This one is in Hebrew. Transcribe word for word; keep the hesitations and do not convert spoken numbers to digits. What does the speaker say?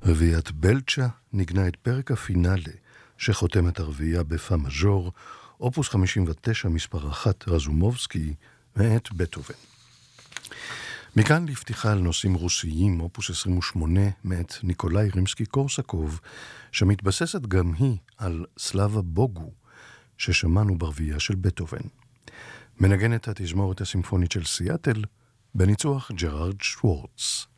רביעיית בלצ'ה נגנה את פרק הפינאלה שחותם את הרביעייה בפא מז'ור, אופוס חמישים ותשע מספר אחת רזומובסקי מאת בטהובן. מכאן לפתיחה על נושאים רוסיים, אופוס עשרים ושמונה מאת ניקולאי רימסקי קורסקוב, שמתבססת גם היא על סלאבה בוגו ששמענו ברביעייה של בטהובן. מנגנת התזמורת הסימפונית של סיאטל בניצוח ג'רארד שוורץ.